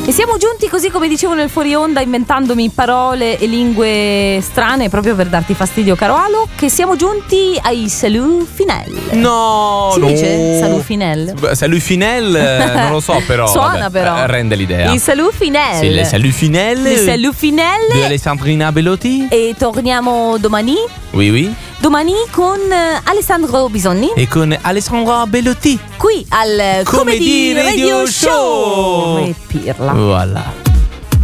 E siamo giunti, così come dicevo nel fuori onda, inventandomi parole e lingue strane proprio per darti fastidio, caro Alo, che siamo giunti ai salut final. No, si no. dice salut final? Salut final, non lo so però. Suona però. Rende l'idea. Il salut final. Sì, le salut final. Il salut final. Di Alessandrina Bellotti. E torniamo domani. Oui, oui. Domani con Alessandro Bisonni e con Alessandro Bellotti qui al Comedy Radio Show. E pirla. Voilà.